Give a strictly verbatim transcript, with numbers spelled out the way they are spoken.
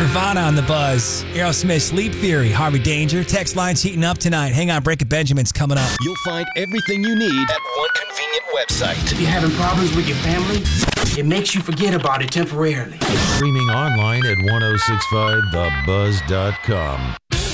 Nirvana on the Buzz. Aerosmith, Sleep Theory, Harvey Danger. Text line's heating up tonight. Hang on, Breaking Benjamin's coming up. You'll find everything you need at one convenient website. If you're having problems with your family, it makes you forget about it temporarily. Streaming online at ten sixty-five the buzz dot com.